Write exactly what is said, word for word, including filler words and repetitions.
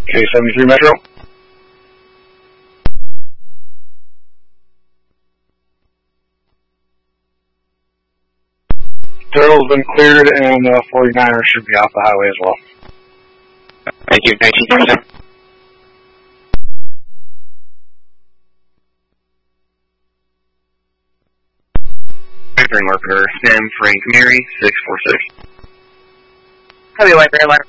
K seventy-three Metro. Turtle's been cleared, and uh, forty-niner should be off the highway as well. Thank you, nineteen percent. Factory marker, Sam Frank Mary, six four six. Heavy white, red line.